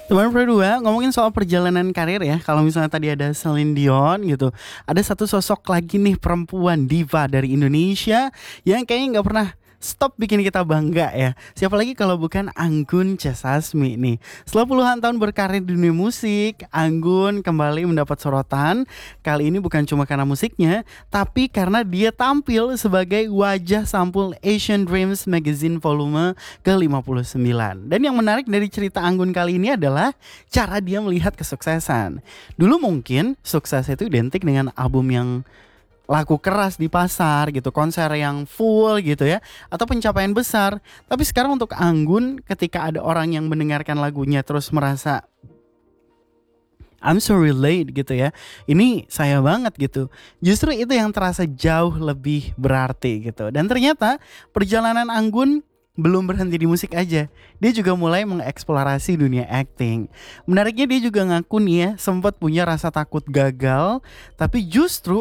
Teman berdua ngomongin soal perjalanan karir ya. Kalau misalnya tadi ada Celine Dion gitu, ada satu sosok lagi nih perempuan diva dari Indonesia yang kayaknya nggak pernah stop bikin kita bangga ya. Siapa lagi kalau bukan Anggun C. Sasmi nih. Setelah puluhan tahun berkarir di dunia musik, Anggun kembali mendapat sorotan. Kali ini bukan cuma karena musiknya, tapi karena dia tampil sebagai wajah sampul Asian Dreams Magazine volume ke-59. Dan yang menarik dari cerita Anggun kali ini adalah cara dia melihat kesuksesan. Dulu mungkin sukses itu identik dengan album yang laku keras di pasar gitu, konser yang full gitu ya, atau pencapaian besar. Tapi sekarang untuk Anggun, ketika ada orang yang mendengarkan lagunya terus merasa I'm so relate gitu ya, ini saya banget gitu. Justru itu yang terasa jauh lebih berarti gitu. Dan ternyata perjalanan Anggun belum berhenti di musik aja. Dia juga mulai mengeksplorasi dunia acting. Menariknya dia juga ngaku nih ya, sempat punya rasa takut gagal, tapi justru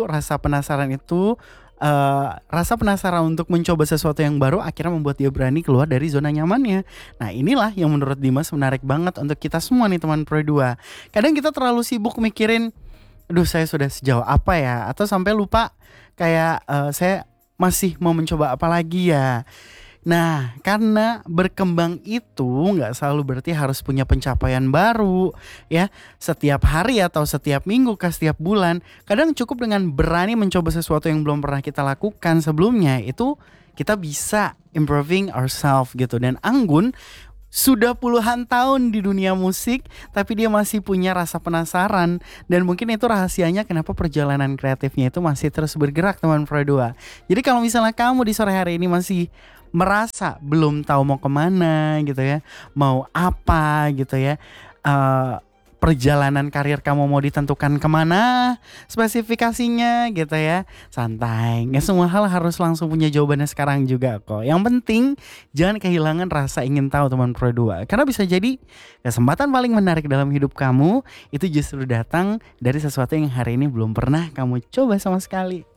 rasa penasaran untuk mencoba sesuatu yang baru akhirnya membuat dia berani keluar dari zona nyamannya. Nah inilah yang menurut Dimas menarik banget untuk kita semua nih teman Pro 2. Kadang kita terlalu sibuk mikirin, aduh saya sudah sejauh apa ya, atau sampai lupa kayak saya masih mau mencoba apa lagi ya. Nah, karena berkembang itu nggak selalu berarti harus punya pencapaian baru, ya. Setiap hari atau setiap minggu ke setiap bulan, kadang cukup dengan berani mencoba sesuatu yang belum pernah kita lakukan sebelumnya. Itu kita bisa improving ourselves gitu. Dan Anggun sudah puluhan tahun di dunia musik, tapi dia masih punya rasa penasaran. Dan mungkin itu rahasianya kenapa perjalanan kreatifnya itu masih terus bergerak teman Pro 2. Jadi kalau misalnya kamu di sore hari ini masih merasa belum tahu mau kemana gitu ya, mau apa gitu ya, eh, perjalanan karir kamu mau ditentukan kemana, spesifikasinya gitu ya, santai, nggak semua hal harus langsung punya jawabannya sekarang juga kok. Yang penting jangan kehilangan rasa ingin tahu teman Pro 2, karena bisa jadi kesempatan paling menarik dalam hidup kamu itu justru datang dari sesuatu yang hari ini belum pernah kamu coba sama sekali.